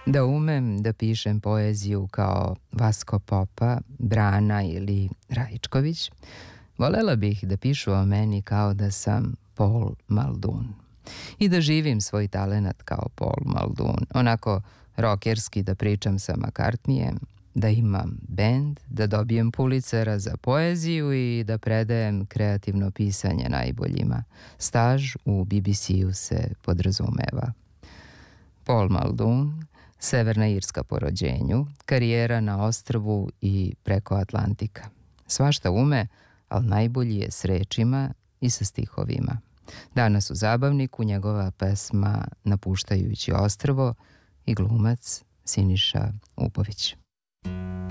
Da umem da pišem poeziju kao Vasko Popa, Brana ili Rajičković, volela bih da pišu o meni kao da sam Paul Muldoon. I da živim svoj talenat kao Paul Muldoon, onako rokerski da pričam sa McCartneyem, da imam bend, da dobijem Pulitzera za poeziju i da predajem kreativno pisanje najboljima. Staž u BBC-u se podrazumeva. Paul Muldoon, Severna Irska po rođenju, karijera na ostrvu i preko Atlantika. Svašta ume, ali najbolji je s rečima i sa stihovima. Danas u Zabavniku njegova pesma Napuštajući ostrvo i glumac Siniša Upović.